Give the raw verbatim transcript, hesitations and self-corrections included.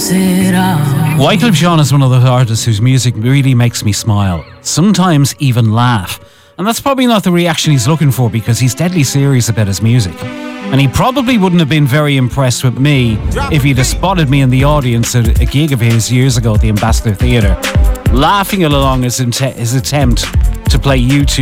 Wycliffe Jean is one of those artists whose music really makes me smile, sometimes even laugh. And that's probably not the reaction he's looking for, because he's deadly serious about his music. And he probably wouldn't have been very impressed with me if he'd have spotted me in the audience at a gig of his years ago at the Ambassador Theatre, laughing along his, int- his attempt to play U two